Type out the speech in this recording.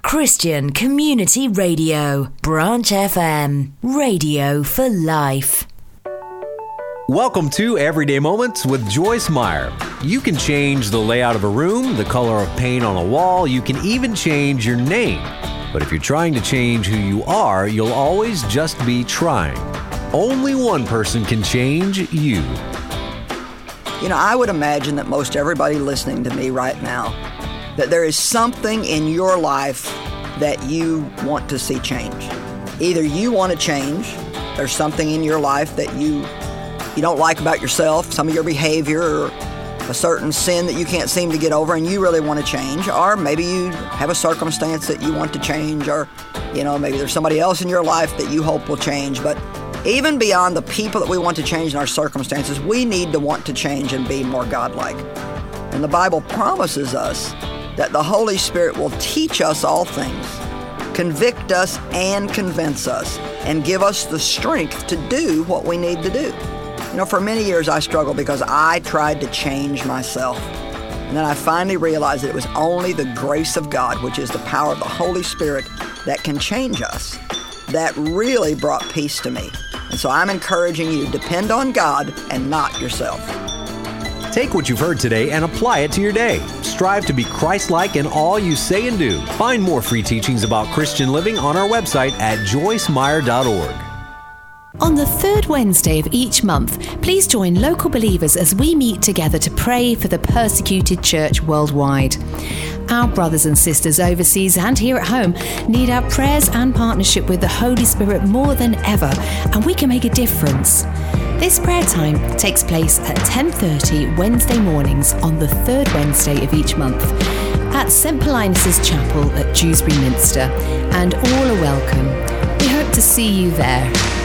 Christian Community Radio, Branch FM, radio for life. Welcome to Everyday Moments with Joyce Meyer. You can change the layout of a room, the color of paint on a wall, you can even change your name. But if you're trying to change who you are, you'll always just be trying. Only one person can change you. You know, I would imagine that most everybody listening to me right now, that there is something in your life that you want to see change. Either you want to change, there's something in your life that you don't like about yourself, some of your behavior, or a certain sin that you can't seem to get over and you really want to change, or maybe you have a circumstance that you want to change, or maybe there's somebody else in your life that you hope will change. But even beyond the people that we want to change in our circumstances, we need to want to change and be more godlike. And the Bible promises us that the Holy Spirit will teach us all things, convict us and convince us, and give us the strength to do what we need to do. For many years I struggled because I tried to change myself. And then I finally realized that it was only the grace of God, which is the power of the Holy Spirit, that can change us. That really brought peace to me. And so I'm encouraging you, depend on God and not yourself. Take what you've heard today and apply it to your day. Strive to be Christ-like in all you say and do. Find more free teachings about Christian living on our website at joycemeyer.org. On the third Wednesday of each month, please join local believers as we meet together to pray for the persecuted church worldwide. Our brothers and sisters overseas and here at home need our prayers and partnership with the Holy Spirit more than ever, and we can make a difference. This prayer time takes place at 10:30 Wednesday mornings on the third Wednesday of each month at St. Paulinus' Chapel at Dewsbury Minster, and all are welcome. We hope to see you there.